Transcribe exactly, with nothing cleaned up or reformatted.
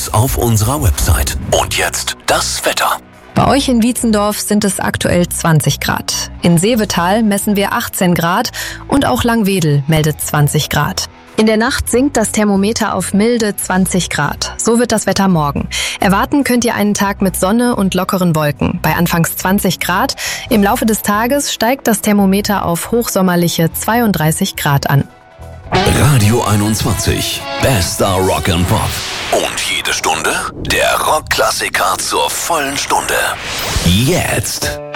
uns auf unserer Website. Und jetzt das Wetter. Bei euch in Wietzendorf sind es aktuell zwanzig Grad. In Seevetal messen wir achtzehn Grad und auch Langwedel meldet zwanzig Grad. In der Nacht sinkt das Thermometer auf milde zwanzig Grad. So wird das Wetter morgen. Erwarten könnt ihr einen Tag mit Sonne und lockeren Wolken. Bei anfangs zwanzig Grad. Im Laufe des Tages steigt das Thermometer auf hochsommerliche zweiunddreißig Grad an. Radio einundzwanzig. Bester Rock and Pop. Und jede Stunde der Rockklassiker zur vollen Stunde. Jetzt.